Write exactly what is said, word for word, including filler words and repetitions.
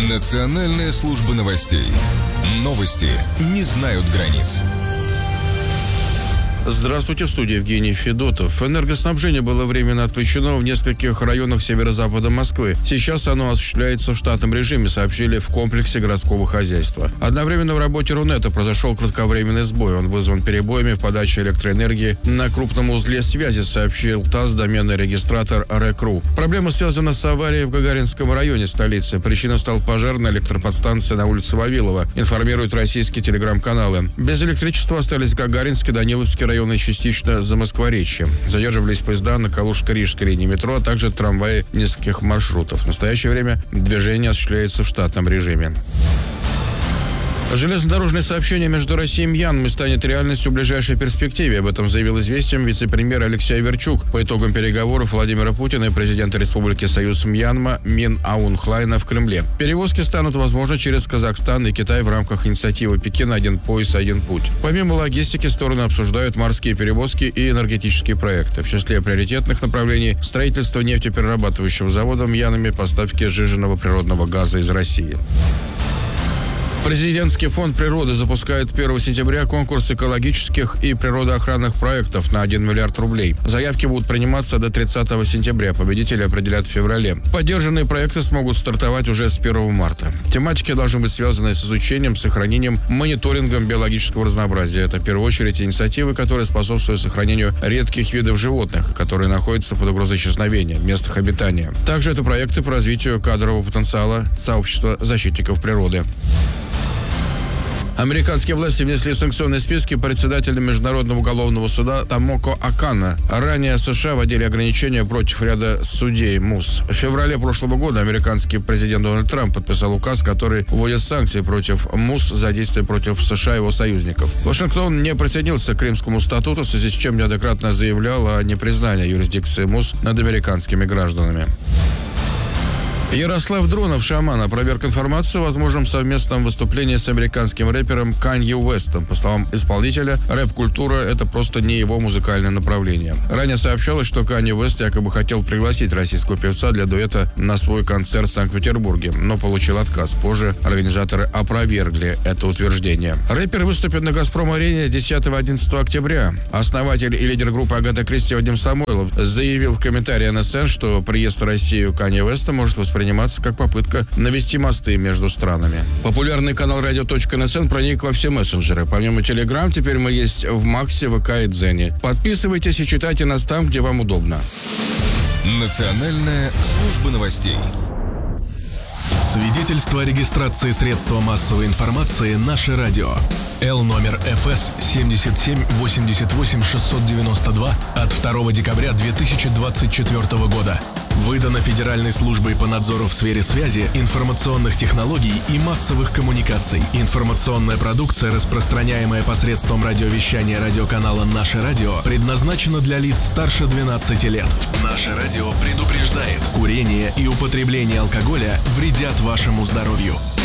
Национальная служба новостей. Новости не знают границ. Здравствуйте, в студии Евгений Федотов. Энергоснабжение было временно отключено в нескольких районах северо-запада Москвы. Сейчас оно осуществляется в штатном режиме, сообщили в комплексе городского хозяйства. Одновременно в работе Рунета произошел кратковременный сбой. Он вызван перебоями в подаче электроэнергии на крупном узле связи, сообщил ТАСС доменный регистратор РЭК.ру. Проблема связана с аварией в Гагаринском районе столицы. Причиной стал пожар на электроподстанции на улице Вавилова, информируют российские телеграм-каналы. Без электричества остались Гагаринский, Даниловский район и частично Замоскворечье. Задерживались поезда на Калужско-Рижской линии метро, а также трамваи нескольких маршрутов. В настоящее время движение осуществляется в штатном режиме. Железнодорожное сообщение между Россией и Мьянмой станет реальностью в ближайшей перспективе. Об этом заявил «Известиям» вице-премьер Алексей Аверчук по итогам переговоров Владимира Путина и президента Республики Союз Мьянма Мин Аун Хлайна в Кремле. Перевозки станут возможны через Казахстан и Китай в рамках инициативы «Пекин. Один пояс, один путь». Помимо логистики, стороны обсуждают морские перевозки и энергетические проекты. В числе приоритетных направлений – строительство нефтеперерабатывающего завода в Мьянме, поставки сжиженного природного газа из России. Президентский фонд природы запускает первого сентября конкурс экологических и природоохранных проектов на один миллиард рублей. Заявки будут приниматься до тридцатого сентября. Победители определят в феврале. Поддержанные проекты смогут стартовать уже с первого марта. Тематики должны быть связаны с изучением, сохранением, мониторингом биологического разнообразия. Это в первую очередь инициативы, которые способствуют сохранению редких видов животных, которые находятся под угрозой исчезновения в местах обитания. Также это проекты по развитию кадрового потенциала сообщества защитников природы. Американские власти внесли в санкционные списки председателя Международного уголовного суда Томоко Окана. Ранее США вводили ограничения против ряда судей МУС. В феврале прошлого года американский президент Дональд Трамп подписал указ, который вводит санкции против МУС за действия против США и его союзников. Вашингтон не присоединился к Римскому статуту, в связи с чем неоднократно заявлял о непризнании юрисдикции МУС над американскими гражданами. Ярослав Дронов, шаман, опроверг информацию о возможном совместном выступлении с американским рэпером Канье Уэстом. По словам исполнителя, рэп-культура – это просто не его музыкальное направление. Ранее сообщалось, что Канье Уэст якобы хотел пригласить российского певца для дуэта на свой концерт в Санкт-Петербурге, но получил отказ. Позже организаторы опровергли это утверждение. Рэпер выступит на «Газпром-арене» десятого-одиннадцатого октября. Основатель и лидер группы «Агата Кристи» Вадим Самойлов заявил в комментарии эн эс эн, что приезд в Россию Канье Уэста может восприниматься приниматься как попытка навести мосты между странами. Популярный канал радио точка эн эс эн проник во все мессенджеры. Помимо Telegram, теперь мы есть в Максе, ВК и Дзене. Подписывайтесь и читайте нас там, где вам удобно. Национальная служба новостей. Свидетельство о регистрации средства массовой информации «Наше радио». Л номер эф эс семьдесят семь восемьдесят восемь шестьсот девяносто два от второго декабря две тысячи двадцать четвёртого года. Выдано Федеральной службой по надзору в сфере связи, информационных технологий и массовых коммуникаций. Информационная продукция, распространяемая посредством радиовещания радиоканала «Наше радио», предназначена для лиц старше двенадцати лет. «Наше радио» предупреждает: курение и употребление алкоголя вредят вашему здоровью.